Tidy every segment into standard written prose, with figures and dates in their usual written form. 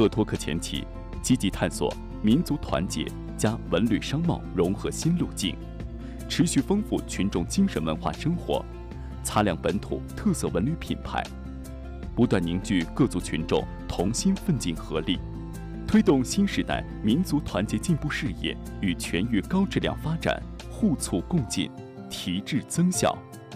鄂托克前期积极探索民族团结加文旅商贸融合新路径，持续丰富群众精神文化生活，擦亮本土特色文旅品牌，不断凝聚各族群众同心奋进合力，推动新时代民族团结进步事业与全域高质量发展互促共进，提质增效。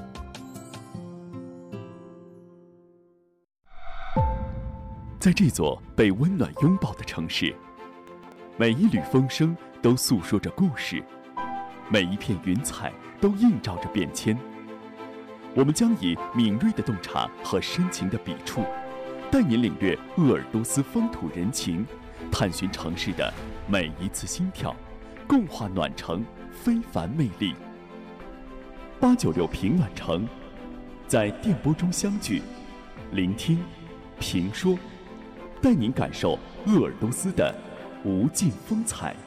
在这座被温暖拥抱的城市，每一缕风声都诉说着故事，每一片云彩都映照着变迁。我们将以敏锐的洞察和深情的笔触，带您领略鄂尔多斯风土人情，探寻城市的每一次心跳，共话暖城非凡魅力。896平暖城，在电波中相聚，聆听、评说，带您感受鄂尔多斯的无尽风采。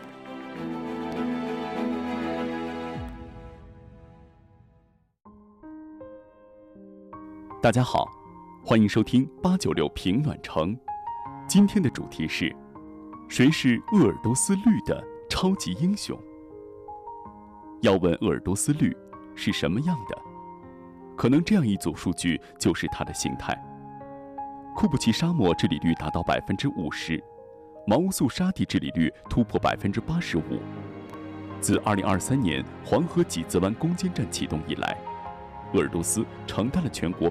大家好，欢迎收听896平暖城。今天的主题是：谁是鄂尔多斯绿的超级英雄？要问鄂尔多斯绿是什么样的，可能这样一组数据就是它的形态。库布齐沙漠治理率达到50%，毛乌素沙地治理率突破85%。自2023年黄河几兹湾攻坚战启动以来，鄂尔多斯承担了全国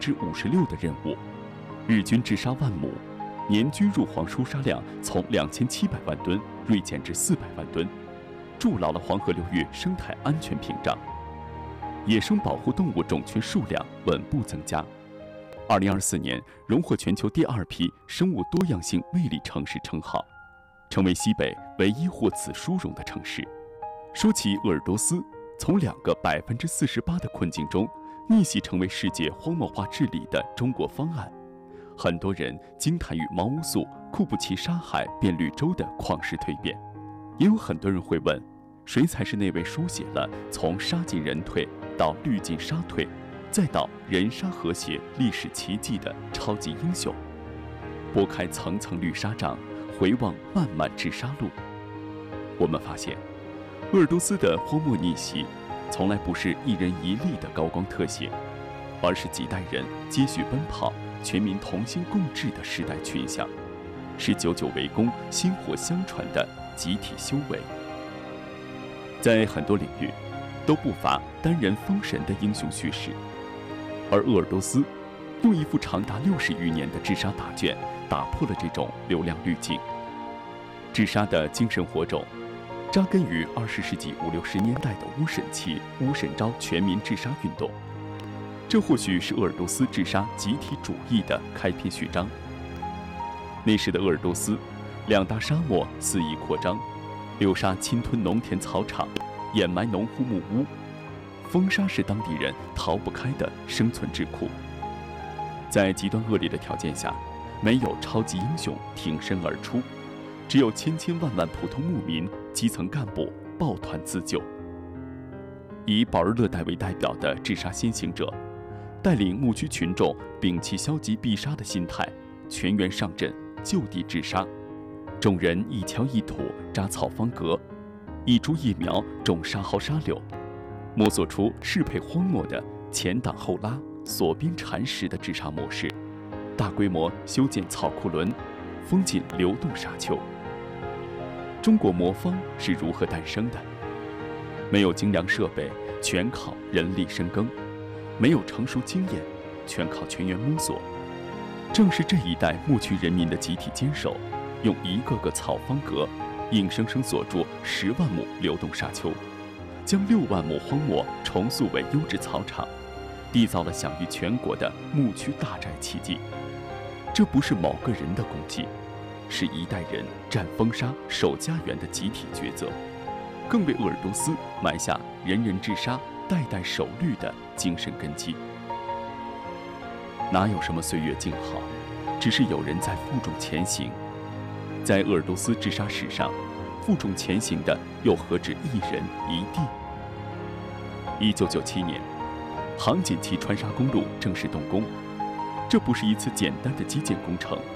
56%的任务，日均治沙万亩，年均入黄输沙量从2700万吨锐减至400万吨，筑牢了黄河流域生态安全屏障。野生保护动物种群数量稳步增加。2024年荣获全球第2批生物多样性魅力城市称号，成为西北唯一获此殊荣的城市。说起鄂尔多斯，从2个48%的困境中逆袭成为世界荒漠化治理的中国方案，很多人惊叹于毛乌素、库布齐沙海变绿洲的旷世蜕变，也有很多人会问，谁才是那位书写了从沙进人退到绿进沙退再到人沙和谐历史奇迹的超级英雄？拨开层层绿沙障，回望漫漫治沙路，我们发现鄂尔多斯的荒漠逆袭从来不是一人一力的高光特写，而是几代人接续奔跑，全民同心共治的时代群像，是久久为功、薪火相传的集体修为。在很多领域都不乏单人封神的英雄叙事，而鄂尔多斯用一副长达60余年的治沙答卷打破了这种流量滤镜。治沙的精神火种扎根于20世纪50、60年代的乌沈期乌沈昭全民治沙运动，这或许是鄂尔多斯治沙集体主义的开篇序章。那时的鄂尔多斯2大沙漠肆意扩张，流沙侵吞农田草场，掩埋农户木屋，风沙是当地人逃不开的生存之苦。在极端恶劣的条件下，没有超级英雄挺身而出，只有千千万万普通牧民、基层干部抱团自救。以保日勒代为代表的治沙先行者，带领牧区群众摒弃消极避沙的心态，全员上阵就地治沙。众人一锹一土扎草方格，一株一苗种沙蒿沙柳，摸索出适配荒漠的前挡后拉、锁边缠实的治沙模式，大规模修建草库轮，封禁流动沙丘。中国魔方是如何诞生的？没有精良设备，全靠人力深耕；没有成熟经验，全靠全员摸索。正是这一代牧区人民的集体坚守，用一个个草方格，硬生生锁住10万亩流动沙丘，将6万亩荒漠重塑为优质草场，缔造了享誉全国的牧区大寨奇迹。这不是某个人的功绩，是一代人战风沙、守家园的集体抉择，更为鄂尔多斯埋下人人治沙、代代守绿的精神根基。哪有什么岁月静好，只是有人在负重前行。在鄂尔多斯治沙史上，负重前行的又何止一人一地？1997年，杭锦旗川沙公路正式动工。这不是一次简单的基建工程，